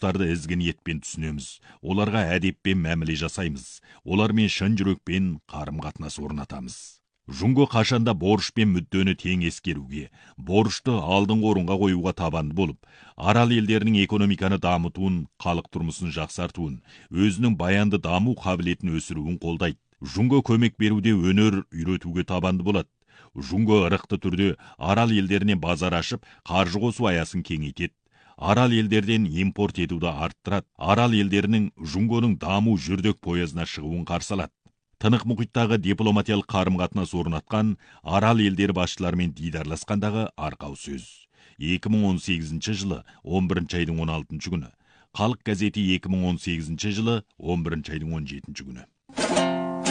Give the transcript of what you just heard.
туыстарды ізгі ниетпен түсінеміз. Оларға әдеппен мәміле жасаймыз. Олармен шын жүрекпен қарым-қатынас орнатамыз. Жунго қашанда борыш пен мүддені тең ескеруге, борышты алдыңғы орынға қоюға табанды болып, арал елдерінің экономиканы дамытуын, халық тұрмысын жақсартуын, өзінің баянды даму қабілетін өсіруін қолдайды. Жунго көмек беруде өнер үйретуге табанды болады. Жунго ырықты түрде арал елдеріне базар ашып, қаржы қосу аясын кеңейтеді. Арал елдерден импорт етуді арттырады. Арал елдерінің Жунгоның даму жүрдек поязына шығуын қарсы алады. Тынық мұхиттағы дипломатиялық қарым-қатынас орнатқан арал елдері басшыларымен дидарласқандағы арқау сөз. 2018 жылы 11 айдың 16 күні. Халық газеті 2018 жылы 11 айдың 17 күні.